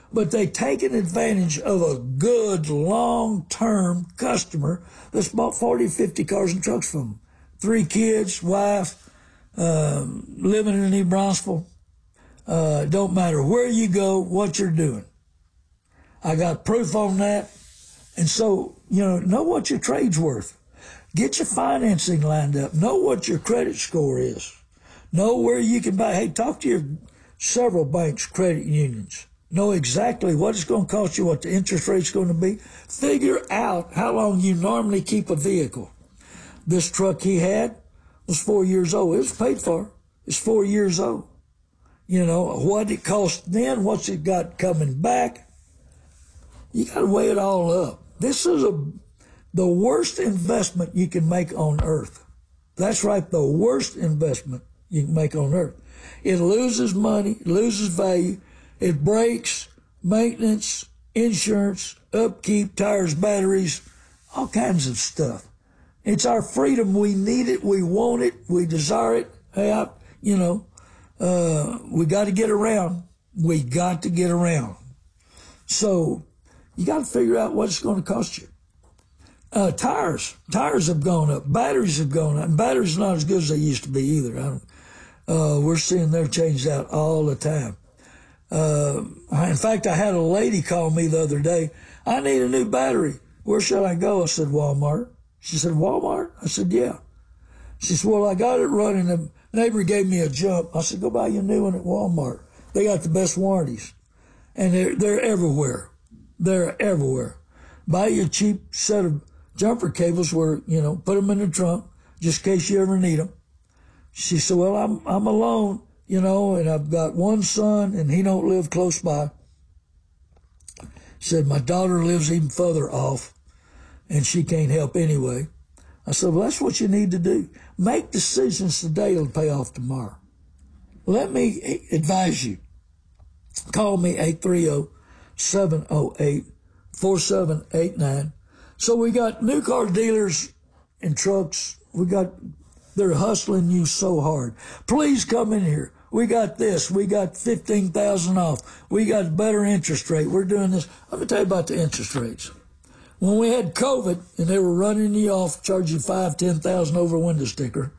But they taken advantage of a good long-term customer that's bought 40, 50 cars and trucks from them. 3 kids, wife, living in New Braunfels. Don't matter where you go, what you're doing. I got proof on that. And so, know what your trade's worth. Get your financing lined up. Know what your credit score is. Know where you can buy. Hey, talk to your several banks, credit unions. Know exactly what it's going to cost you, what the interest rate's going to be. Figure out how long you normally keep a vehicle. This truck he had was 4 years old. It was paid for. It's 4 years old. What it cost then, what's it got coming back. You got to weigh it all up. This is the worst investment you can make on earth. That's right, the worst investment you can make on earth. It loses money, loses value. It breaks, maintenance, insurance, upkeep, tires, batteries, all kinds of stuff. It's our freedom. We need it. We want it. We desire it. Hey, we got to get around. We got to get around. So you got to figure out what it's going to cost you. Tires have gone up. Batteries have gone up. And batteries not as good as they used to be either. We're seeing they're changed out all the time. In fact, I had a lady call me the other day. I need a new battery. Where should I go? I said, Walmart. She said, Walmart? I said, yeah. She said, well, I got it running. The neighbor gave me a jump. I said, go buy you a new one at Walmart. They got the best warranties. And they're everywhere. They're everywhere. Buy you a cheap set of jumper cables where, put them in the trunk just in case you ever need them. She said, well, I'm alone, and I've got one son and he don't live close by. She said, my daughter lives even further off and she can't help anyway. I said, well, that's what you need to do. Make decisions today that'll pay off tomorrow. Let me advise you. Call me 830-708-4789. So we got new car dealers and trucks. They're hustling you so hard. Please come in here. We got this. We got 15,000 off. We got better interest rate. We're doing this. Let me tell you about the interest rates. When we had COVID and they were running you off, charging you $5,000, $10,000 over a window sticker,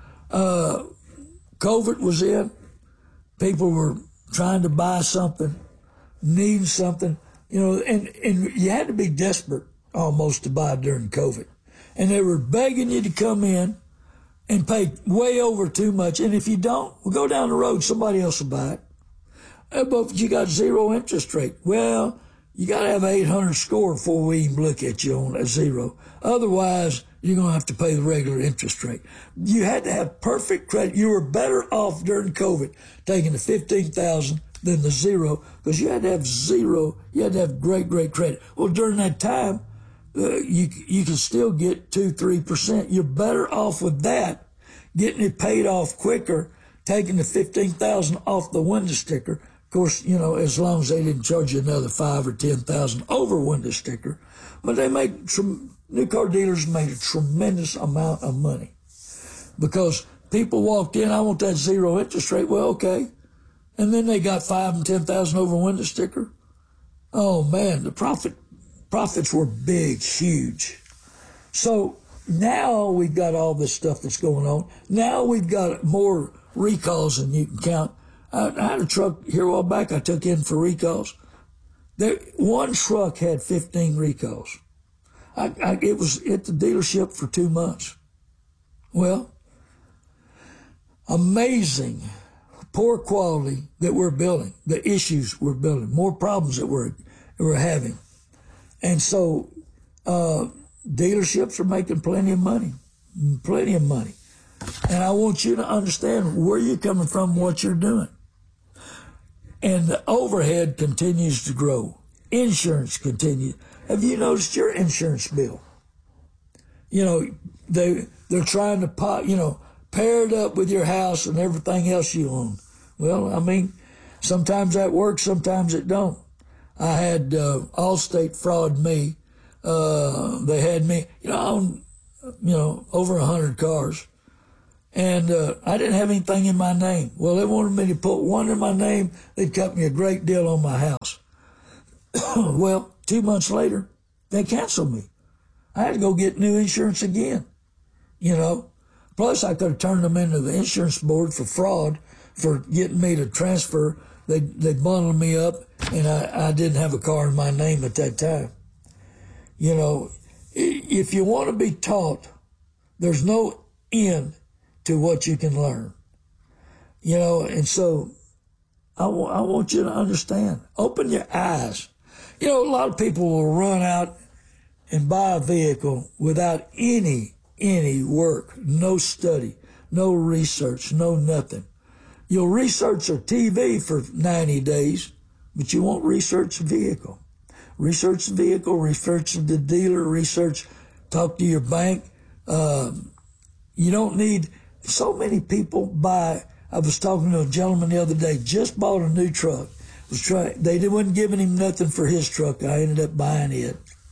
COVID was in. People were trying to buy something, needing something, and you had to be desperate almost to buy during COVID. And they were begging you to come in and pay way over too much. And if you don't, we'll go down the road, somebody else will buy it. But you got zero interest rate. Well, you got to have an 800 score before we even look at you on a zero. Otherwise, you're going to have to pay the regular interest rate. You had to have perfect credit. You were better off during COVID taking the 15,000 than the zero because you had to have zero. You had to have great credit. Well, during that time, you can still get 2-3%. You're better off with that, getting it paid off quicker, taking the 15,000 off the window sticker. Of course, as long as they didn't charge you another 5,000 or 10,000 over window sticker. But new car dealers made a tremendous amount of money because people walked in, I want that zero interest rate. Well, okay. And then they got 5,000 and 10,000 over window sticker. Oh man, the profits were big, huge. So now we've got all this stuff that's going on. Now we've got more recalls than you can count. I had a truck here a while back I took in for recalls. One truck had 15 recalls. It was at the dealership for 2 months. Well, amazing, poor quality that we're building, the issues we're building, more problems that we're having. And so dealerships are making plenty of money. And I want you to understand where you're coming from, what you're doing. And the overhead continues to grow. Insurance continues. Have you noticed your insurance bill? They're trying to pair it up with your house and everything else you own. Well, sometimes that works, sometimes it don't. I had Allstate fraud me. They had me, I own, over 100 cars. And I didn't have anything in my name. Well, they wanted me to put one in my name. They'd cut me a great deal on my house. Well, 2 months later, they canceled me. I had to go get new insurance again, you know. Plus, I could have turned them into the insurance board for fraud for getting me to transfer. They bundled me up, and I didn't have a car in my name at that time. You know, if you want to be taught, there's no end to what you can learn. You know, and so I want you to understand. Open your eyes. You know, a lot of people will run out and buy a vehicle without any work, no study, no research, no nothing. You'll research a TV for 90 days, but you won't research the vehicle. Research the vehicle, research the dealer, talk to your bank. You don't need, so many people buy. I was talking to a gentleman the other day, just bought a new truck. They wasn't giving him nothing for his truck. I ended up buying it.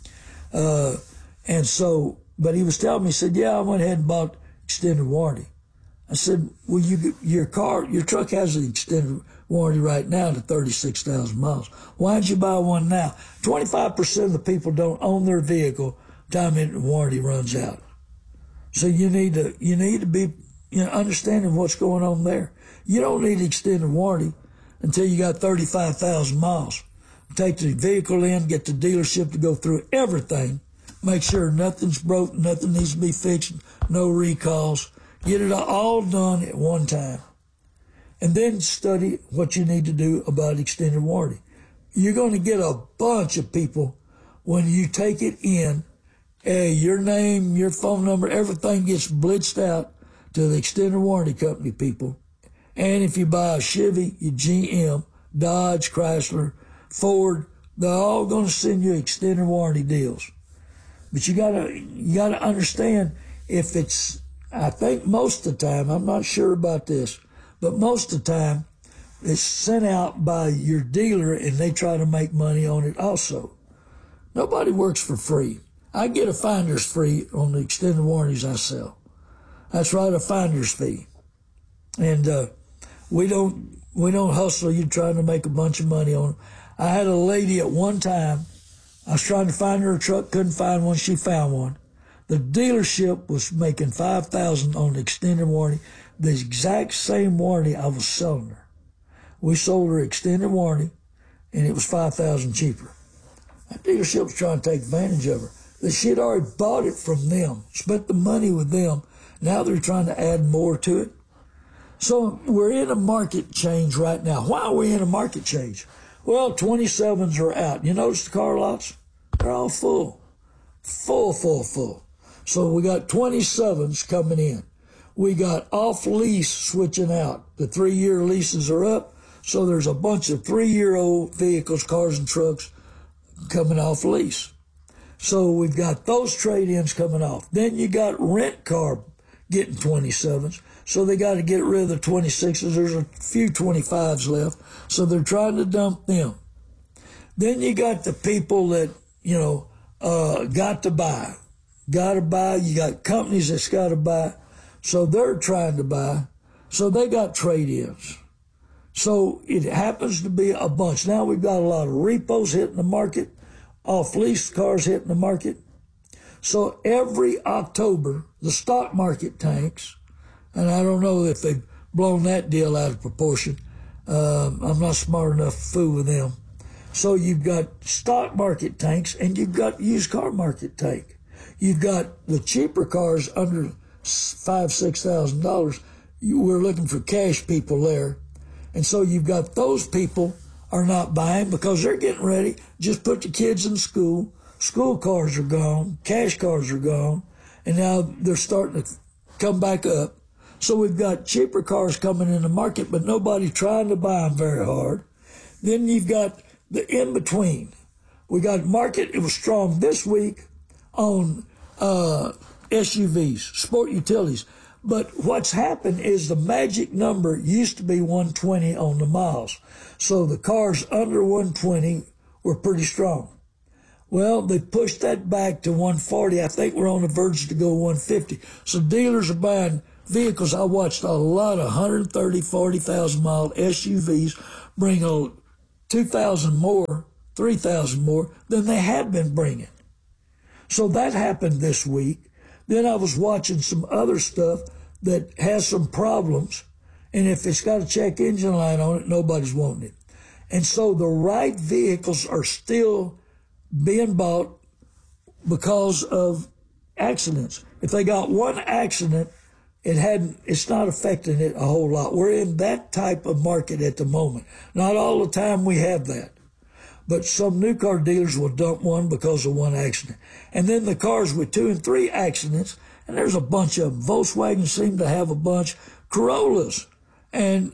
And so, but he was telling me, he said, yeah, I went ahead and bought extended warranty. I said, well, your truck has an extended warranty right now to 36,000 miles. Why'd you buy one now? 25% of the people don't own their vehicle time the warranty runs out. So you need to be, understanding what's going on there. You don't need extended warranty until you got 35,000 miles. Take the vehicle in, get the dealership to go through everything, make sure nothing's broke, nothing needs to be fixed, no recalls. Get it all done at one time. And then study what you need to do about extended warranty. You're going to get a bunch of people when you take it in, your name, your phone number, everything gets blitzed out to the extended warranty company people. And if you buy a Chevy, your GM, Dodge, Chrysler, Ford, they're all going to send you extended warranty deals. But you gotta understand, if it's, I think most of the time, I'm not sure about this, but most of the time it's sent out by your dealer and they try to make money on it also. Nobody works for free. I get a finder's fee on the extended warranties I sell. That's right, a finder's fee. And we don't hustle you trying to make a bunch of money on it. I had a lady at one time, I was trying to find her a truck, couldn't find one, she found one. The dealership was making $5,000 on the extended warranty, the exact same warranty I was selling her. We sold her extended warranty, and it was $5,000 cheaper. That dealership was trying to take advantage of her. She had already bought it from them, spent the money with them. Now they're trying to add more to it. So we're in a market change right now. Why are we in a market change? Well, 27s are out. You notice the car lots? They're all full. Full. So we got 27s coming in. We got off-lease switching out. The 3-year leases are up, so there's a bunch of 3-year-old vehicles, cars and trucks coming off lease. So we've got those trade-ins coming off. Then you got rent car getting 27s. So they got to get rid of the 26s. There's a few 25s left. So they're trying to dump them. Then you got the people that, got to buy. You got companies that's got to buy. So they're trying to buy. So they got trade-ins. So it happens to be a bunch. Now we've got a lot of repos hitting the market, off-lease cars hitting the market. So every October, the stock market tanks, and I don't know if they've blown that deal out of proportion. I'm not smart enough to fool with them. So you've got stock market tanks and you've got used car market tank. You've got the cheaper cars under $5,000, $6,000. We're looking for cash people there. And so you've got those people are not buying because they're getting ready. Just put the kids in school. School cars are gone. Cash cars are gone. And now they're starting to come back up. So we've got cheaper cars coming in the market, but nobody trying to buy them very hard. Then you've got the in-between. We got market, it was strong this week on SUVs, sport utilities. But what's happened is the magic number used to be 120 on the miles. So the cars under 120 were pretty strong. Well, they pushed that back to 140. I think we're on the verge to go 150. So dealers are buying vehicles. I watched a lot of 130, 40,000 mile SUVs bring 2,000 more 3,000 more than they had been bringing. So that happened this week. Then I was watching some other stuff that has some problems, and if it's got a check engine light on it, nobody's wanting it. And so the right vehicles are still being bought because of accidents. If they got one accident, it's not affecting it a whole lot. We're in that type of market at the moment. Not all the time we have that. But some new car dealers will dump one because of one accident. And then the cars with 2 and 3 accidents, and there's a bunch of them. Volkswagen seem to have a bunch. Corollas and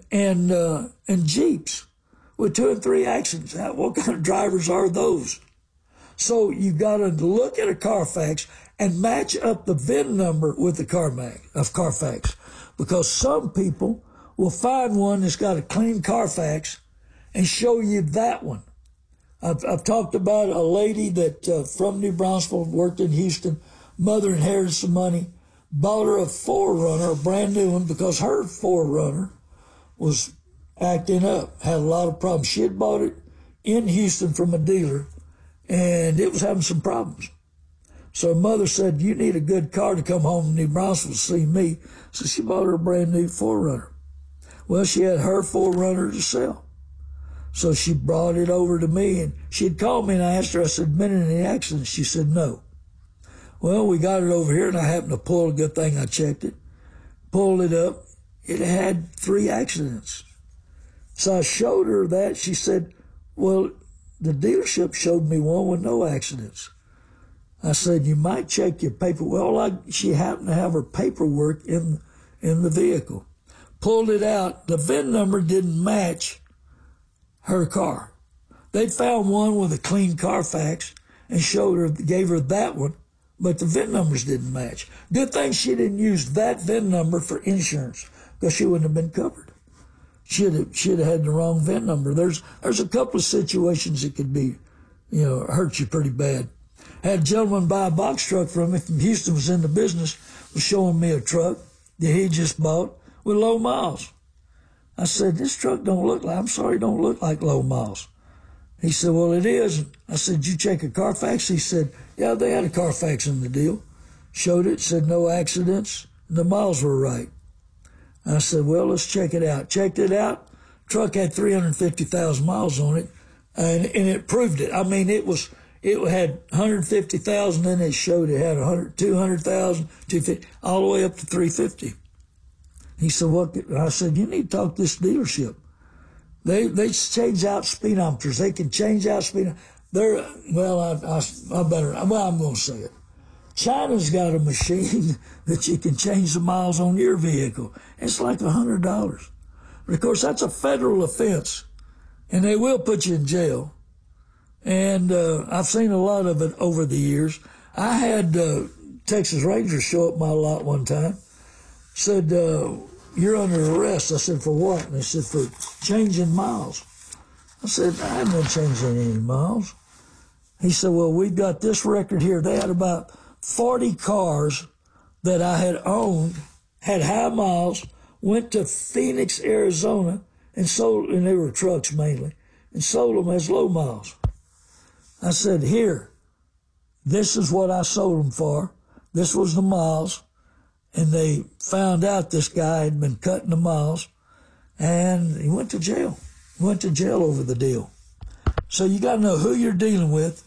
Jeeps with 2 and 3 accidents. What kind of drivers are those? So you've got to look at a Carfax and match up the VIN number with the Carfax. Because some people will find one that's got a clean Carfax and show you that one. I've talked about a lady that from New Braunfels, worked in Houston. Mother inherited some money, bought her a 4Runner, a brand new one, because her 4Runner was acting up, had a lot of problems. She had bought it in Houston from a dealer, and it was having some problems. So her mother said, you need a good car to come home to New Braunfels to see me. So she bought her a brand new 4Runner. Well, she had her 4Runner to sell. So she brought it over to me, and she'd called me, and I asked her, I said, been in any accidents? She said, no. Well, we got it over here, and I happened to pull a good thing. I checked it, pulled it up. It had 3 accidents. So I showed her that. She said, well, the dealership showed me one with no accidents. I said, you might check your paper. Well, she happened to have her paperwork in the vehicle. Pulled it out. The VIN number didn't match her car. They'd found one with a clean Carfax and gave her that one, but the VIN numbers didn't match. Good thing she didn't use that VIN number for insurance, because she wouldn't have been covered. She'd have had the wrong VIN number. There's a couple of situations that could be, hurt you pretty bad. Had a gentleman buy a box truck from me from Houston, was in the business, was showing me a truck that he just bought with low miles. I said, this truck don't look like low miles. He said, well, it is. I said, you check a Carfax? He said, yeah, they had a Carfax in the deal. Showed it, said no accidents, and the miles were right. I said, well, let's check it out. Checked it out. Truck had 350,000 miles on it, and it proved it. I mean, it had 150,000, and it showed it had 200,000, 250, all the way up to 350. He said, what? I said, you need to talk to this dealership. They change out speedometers. They can change out speedometers. I'm going to say it. China's got a machine that you can change the miles on your vehicle. It's like $100. But of course, that's a federal offense, and they will put you in jail. And I've seen a lot of it over the years. I had Texas Rangers show up my lot one time. Said, you're under arrest. I said, for what? And they said, for changing miles. I said, I haven't been changing any miles. He said, well, we've got this record here. They had about 40 cars that I had owned, had high miles, went to Phoenix, Arizona, and sold, and they were trucks mainly, and sold them as low miles. I said, here, this is what I sold them for. This was the miles. And they found out this guy had been cutting the miles, and he went to jail. Went to jail over the deal. So you got to know who you're dealing with,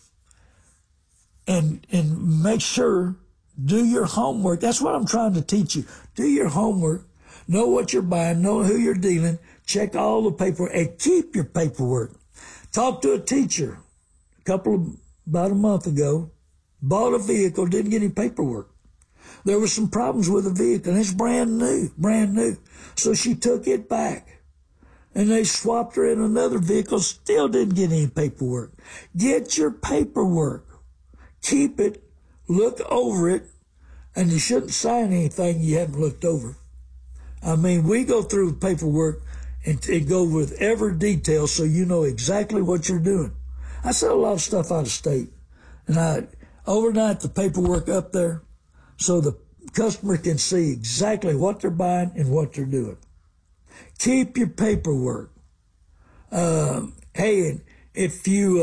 and make sure, do your homework. That's what I'm trying to teach you. Do your homework. Know what you're buying. Know who you're dealing. Check all the paperwork, and keep your paperwork. Talk to a teacher about a month ago. Bought a vehicle, didn't get any paperwork. There were some problems with the vehicle, and it's brand new. So she took it back, and they swapped her in another vehicle, still didn't get any paperwork. Get your paperwork. Keep it. Look over it, and you shouldn't sign anything you haven't looked over. I mean, we go through paperwork and go with every detail so you know exactly what you're doing. I sell a lot of stuff out of state, and I overnight the paperwork up there, so the customer can see exactly what they're buying and what they're doing. Keep your paperwork. Hey, if you